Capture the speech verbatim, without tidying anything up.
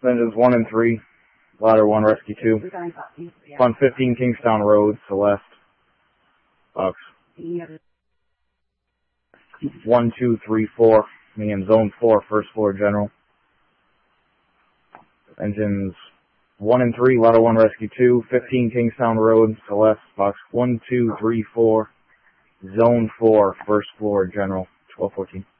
Engines one and three, Ladder one, Rescue two. On fifteen Kingstown Road, Celeste. Box one, two, three, four. Me in Zone four, First Floor General. Engines one and three, Ladder one, Rescue two. fifteen Kingstown Road, Celeste. Box one, two, three, four. Zone four, First Floor General. twelve fourteen.